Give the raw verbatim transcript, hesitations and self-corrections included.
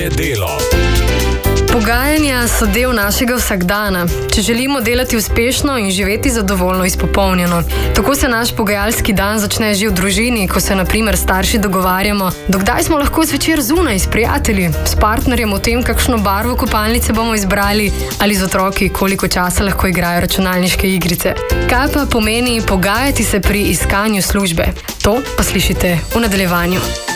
Vsakdanje delo. Pogajanja so del našega vsakdana, če želimo delati uspešno in živeti zadovoljno izpopolnjeno. Tako se naš pogajalski dan začne že v družini, ko se na primer starši dogovarjamo, dokdaj smo lahko zvečer zunaj s prijatelji, s partnerjem o tem, kakšno barvo kopalnice bomo izbrali, ali z otroki, koliko časa lahko igrajo računalniške igrice. Kaj pa pomeni pogajati se pri iskanju službe? To pa slišite v nadaljevanju.